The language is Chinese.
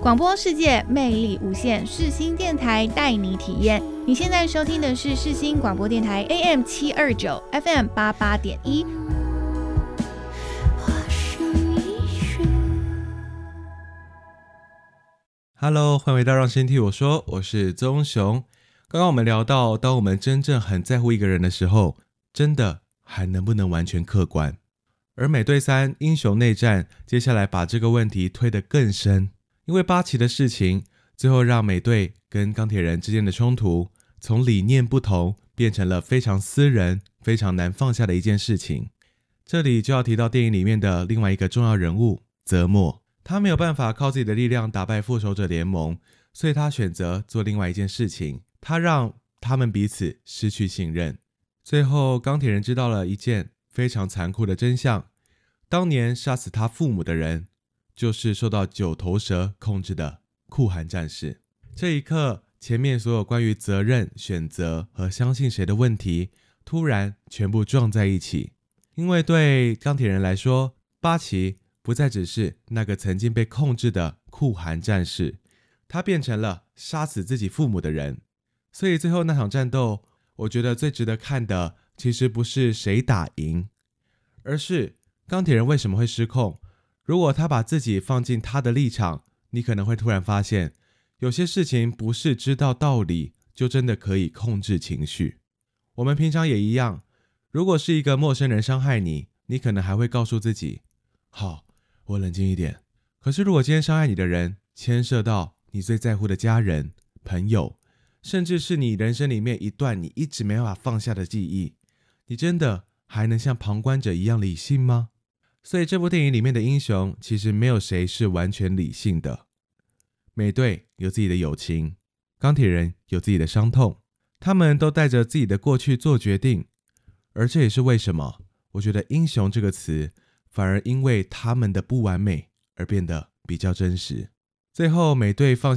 广播世界魅力无限，世新电台带你体验。你现在收听的是世新广播电台 AM729 FM 88.1。 Hello， 欢迎回到让先听我说，我是宗雄。刚刚我们聊到，当我们真正很在乎一个人的时候，真的还能不能完全客观？而美队3英雄内战接下来把这个问题推得更深，因为八旗的事情最后让美队跟钢铁人之间的冲突从理念不同变成了非常私人非常难放下的一件事情。这里就要提到电影里面的另外一个重要人物泽莫，他没有办法靠自己的力量打败复仇者联盟，所以他选择做另外一件事情，他让他们彼此失去信任。最后钢铁人知道了一件非常残酷的真相，当年杀死他父母的人就是受到九头蛇控制的酷寒战士。这一刻，前面所有关于责任、选择和相信谁的问题突然全部撞在一起。因为对钢铁人来说，八旗不再只是那个曾经被控制的酷寒战士，他变成了杀死自己父母的人。所以最后那场战斗，我觉得最值得看的其实不是谁打赢，而是钢铁人为什么会失控。如果他把自己放进他的立场，你可能会突然发现，有些事情不是知道道理就真的可以控制情绪。我们平常也一样，如果是一个陌生人伤害你，你可能还会告诉自己，好，我冷静一点。可是如果今天伤害你的人牵涉到你最在乎的家人、朋友，甚至是你人生里面一段你一直没办法放下的记忆，你真的还能像旁观者一样理性吗？所以这部电影里面的英雄其实没有谁是完全理性的。美队有自己的友情，钢铁人有自己的伤痛，他们都带着自己的过去做决定，而这也是为什么我觉得英雄这个词反而因为他们的不完美而变得比较真实。最后美队放